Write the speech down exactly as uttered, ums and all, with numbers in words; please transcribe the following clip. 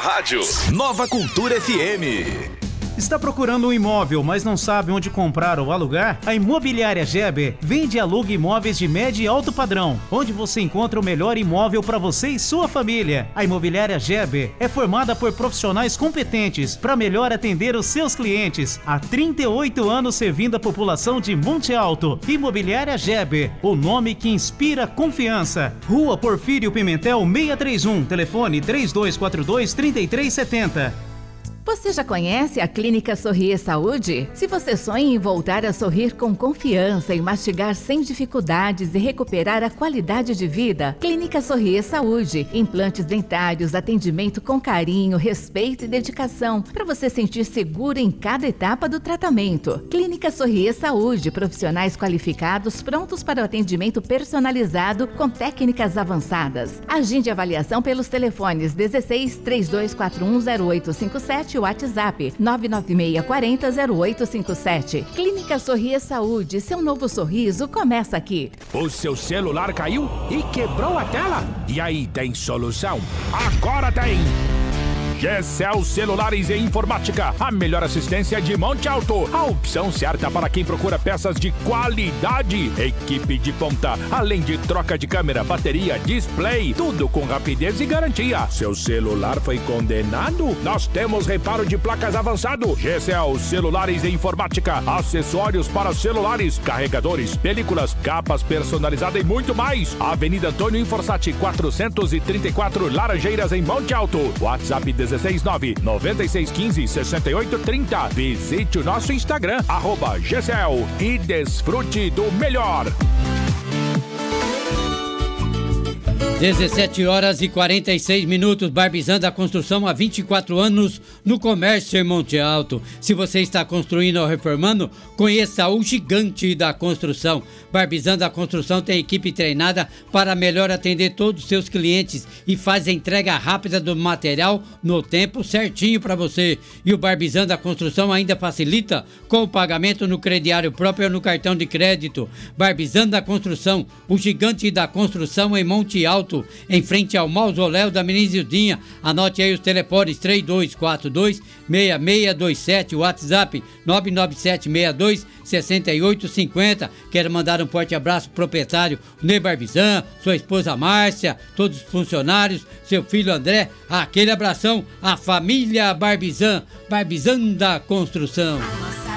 rádio. Nova Cultura F M. Está procurando um imóvel, mas não sabe onde comprar ou alugar? A Imobiliária Geber vende e aluga imóveis de médio e alto padrão, onde você encontra o melhor imóvel para você e sua família. A Imobiliária Geber é formada por profissionais competentes para melhor atender os seus clientes. Há trinta e oito anos servindo a população de Monte Alto. Imobiliária Geber, o nome que inspira confiança. Rua Porfírio Pimentel seiscentos e trinta e um, telefone três dois quatro dois, três três sete zero. Você já conhece a Clínica Sorrir Saúde? Se você sonha em voltar a sorrir com confiança e mastigar sem dificuldades e recuperar a qualidade de vida, Clínica Sorrir Saúde. Implantes dentários, atendimento com carinho, respeito e dedicação, para você sentir seguro em cada etapa do tratamento. Clínica Sorrir Saúde, profissionais qualificados prontos para o atendimento personalizado com técnicas avançadas. Agende avaliação pelos telefones dezesseis, três dois quatro um, zero oito cinco sete, WhatsApp nove nove seis quatro zero, zero oito cinco sete. Clínica Sorrir Saúde, seu novo sorriso começa aqui. O seu celular caiu e quebrou a tela? E aí, tem solução? Agora tem! G C L Celulares e Informática, a melhor assistência de Monte Alto. A opção certa para quem procura peças de qualidade. Equipe de ponta, além de troca de câmera, bateria, display, tudo com rapidez e garantia. Seu celular foi condenado? Nós temos reparo de placas avançado. G C L Celulares e Informática, acessórios para celulares, carregadores, películas, capas personalizadas e muito mais. Avenida Antônio Inforçati, quatrocentos e trinta e quatro, Laranjeiras, em Monte Alto. WhatsApp dezesseis nove, nove seis um cinco, seis oito três zero. Visite o nosso Instagram, arroba G C L, e desfrute do melhor. dezessete horas e quarenta e seis minutos, Barbizan da Construção há vinte e quatro anos no comércio em Monte Alto. Se você está construindo ou reformando, conheça o gigante da construção. Barbizan da Construção tem equipe treinada para melhor atender todos os seus clientes e faz a entrega rápida do material no tempo certinho para você. E o Barbizan da Construção ainda facilita com o pagamento no crediário próprio ou no cartão de crédito. Barbizan da Construção, o gigante da construção em Monte Alto, em frente ao mausoléu da Menizildinha. Anote aí os telefones três dois quatro dois, seis seis dois sete, WhatsApp nove nove sete seis dois, seis oito cinco zero. Quero mandar um forte abraço pro proprietário Ney Barbizan, sua esposa Márcia, todos os funcionários, seu filho André. Aquele abração à família Barbizan, Barbizan da Construção.